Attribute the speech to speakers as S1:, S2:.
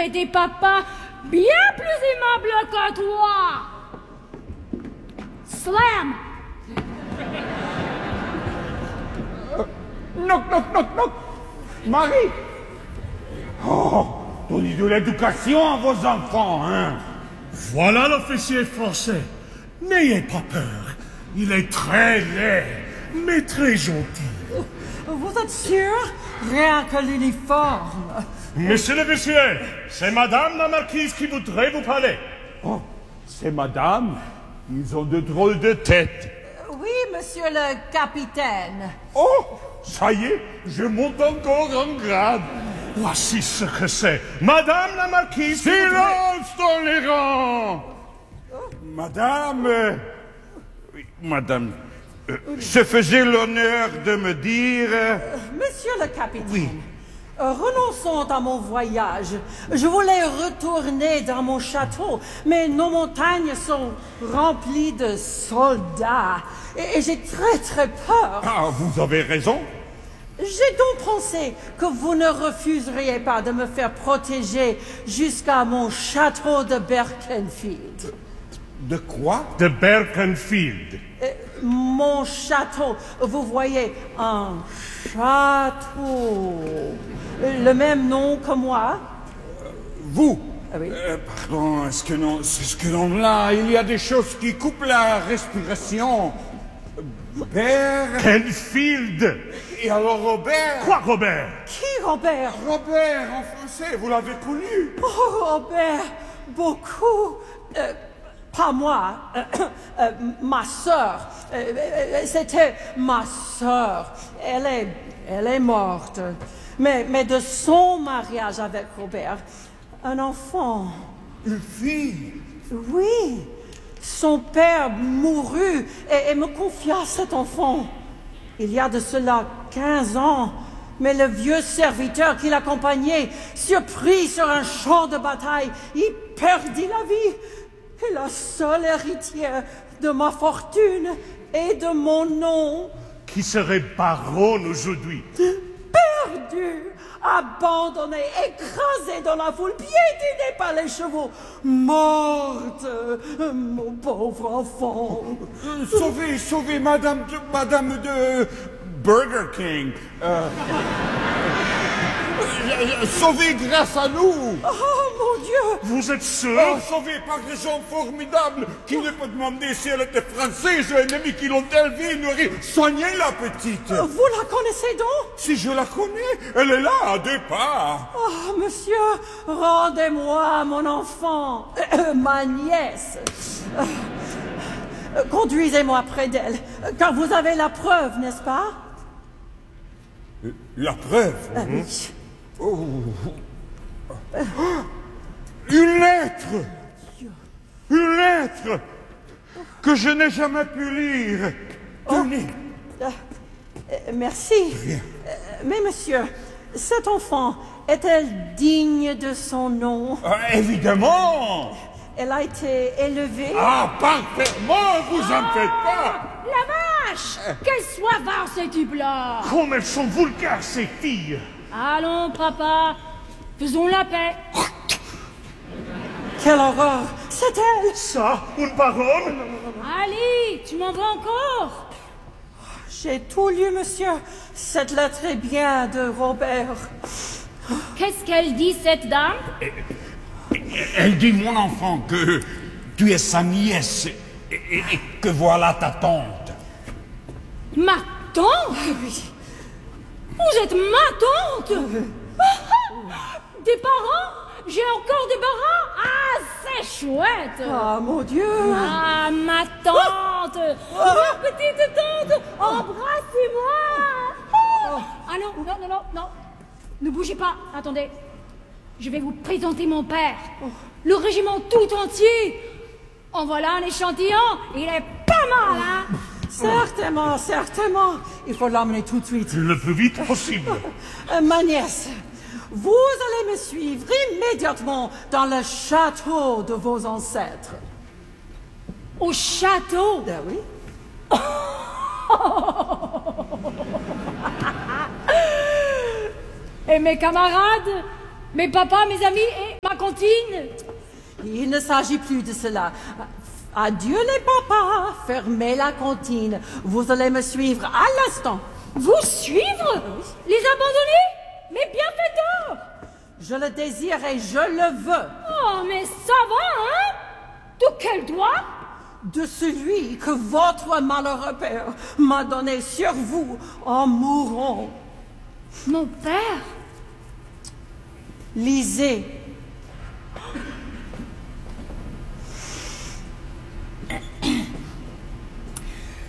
S1: trouverai des papas bien plus aimables que toi. Slam!
S2: Knock, knock, knock, knock. Marie. Oh, donnez de l'éducation à vos enfants, hein.
S3: Voilà l'officier français. N'ayez pas peur. Il est très laid, mais très gentil.
S4: Vous êtes sûr? Rien que l'uniforme.
S3: Monsieur l'officier, c'est madame la marquise qui voudrait vous parler.
S2: Oh, c'est madame. Ils ont de drôles de têtes.
S4: Oui, monsieur le capitaine.
S2: Oh, ça y est, je monte encore en grade.
S3: Voici ce que c'est. Madame la marquise...
S2: Silence dans les rangs. Madame... oui, madame... se faisait l'honneur de me dire...
S4: Monsieur le capitaine.
S2: Oui.
S4: Renonçons à mon voyage. Je voulais retourner dans mon château, mais nos montagnes sont remplies de soldats. Et j'ai très peur.
S2: Ah, vous avez raison.
S4: J'ai donc pensé que vous ne refuseriez pas de me faire protéger jusqu'à mon château de Berkenfield.
S2: De quoi?
S3: De Berkenfield.
S4: Mon château, vous voyez, un château. Le même nom que moi.
S2: Vous?
S4: Ah oui.
S2: Pardon, est-ce que non, c'est ce que non là, il y a des choses qui coupent la respiration.
S3: Berkenfield.
S2: Et alors Robert?
S3: Quoi, Robert?
S4: Qui, Robert?
S2: Robert, en français, vous l'avez connu?
S4: Oh, Robert, beaucoup. Pas moi, ma sœur. C'était ma sœur. Elle est morte. Mais de son mariage avec Robert, un enfant.
S2: Une fille?
S4: Oui. Son père mourut et me confia cet enfant. Il y a de cela 15 ans. Mais le vieux serviteur qui l'accompagnait, surpris sur un champ de bataille, il perdit la vie. Et la seule héritière de ma fortune et de mon nom...
S3: Qui serait baronne aujourd'hui?
S4: Perdue, abandonnée, écrasée dans la foule, piétinée par les chevaux, morte, mon pauvre enfant.
S2: Sauvez madame de Burger King. Sauvez grâce à nous.
S4: Oh mon Dieu!
S3: Vous êtes sûr?
S2: Oh, sauvée par des gens formidables qui ne peut demander si elle était française ou ennemie qui l'ont élevée, nourrie. Soignez la petite.
S4: Vous la connaissez donc?
S2: Si je la connais, elle est là, à 2 pas.
S4: Oh, monsieur, rendez-moi mon enfant, ma nièce. Conduisez-moi près d'elle, car vous avez la preuve, n'est-ce pas?
S2: La preuve?
S4: Oui.
S2: Oh. Une lettre! Une lettre que je n'ai jamais pu lire. Tenez.
S4: Merci. Mais monsieur, cet enfant est-elle digne de son nom?
S2: Évidemment!
S4: Elle a été élevée...
S2: Ah, parfaitement, vous en faites pas!
S1: La vache! Qu'elle soit var, ce type-là!
S3: Comme elles sont vulgaires, ces filles!
S1: Allons, papa, faisons la paix.
S4: Quelle horreur! C'est elle!
S3: Ça, une baronne?
S1: Allez, tu m'en veux encore?
S4: J'ai tout lu, monsieur. Cette lettre est bien de Robert.
S1: Qu'est-ce qu'elle dit, cette dame?
S2: Elle dit, mon enfant, que tu es sa nièce et que voilà ta tante.
S1: Ma tante? Vous êtes ma tante? Des parents? J'ai encore des parents? Ah, c'est chouette!
S4: Ah, mon Dieu!
S1: Ah, ma tante! Ma petite tante! Embrassez-moi! Ah non, non, non, non, non! Ne bougez pas, attendez. Je vais vous présenter mon père. Le régiment tout entier. En voilà un échantillon. Il est pas mal, hein?
S4: Certainement, certainement. Il faut l'emmener tout de suite.
S3: Le plus vite possible.
S4: Ma nièce, vous allez me suivre immédiatement dans le château de vos ancêtres.
S1: Au château?
S4: Ah oui?
S1: Et mes camarades, mes papas, mes amis et ma cantine.
S4: Il ne s'agit plus de cela. Adieu les papas, fermez la cantine. Vous allez me suivre à l'instant.
S1: Vous suivre? Les abandonner? Mais bienfaiteur!
S4: Je le désire et je le veux.
S1: Oh, mais ça va, hein? De quel droit?
S4: De celui que votre malheureux père m'a donné sur vous en mourant.
S1: Mon père?
S4: Lisez.